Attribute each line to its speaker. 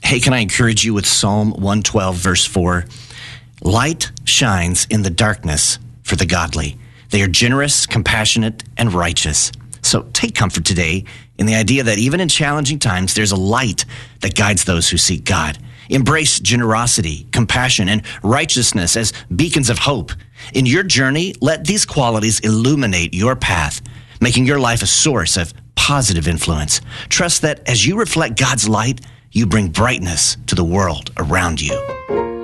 Speaker 1: Hey, can I encourage you with Psalm 112, verse 4? Light shines in the darkness for the godly. They are generous, compassionate, and righteous. So take comfort today in the idea that even in challenging times, there's a light that guides those who seek God. Embrace generosity, compassion, and righteousness as beacons of hope. In your journey, let these qualities illuminate your path, making your life a source of positive influence. Trust that as you reflect God's light, you bring brightness to the world around you.